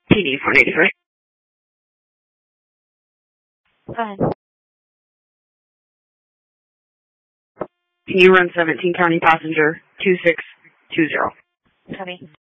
PD 483. Fine. Can you run 17 County Passenger 2620? Copy.